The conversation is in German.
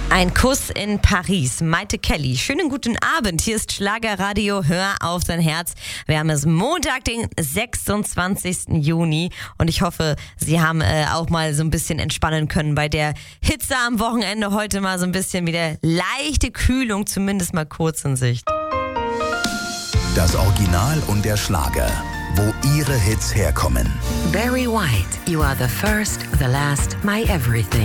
Ein Kuss in Paris. Maite Kelly. Schönen guten Abend. Hier ist Schlagerradio. Hör auf dein Herz. Wir haben es Montag, den 26. Juni. Und ich hoffe, Sie haben auch mal so ein bisschen entspannen können bei der Hitze am Wochenende. Heute mal so ein bisschen wieder leichte Kühlung, zumindest mal kurz in Sicht. Das Original und der Schlager. Wo Ihre Hits herkommen. Barry White, You Are the First, the Last, My Everything.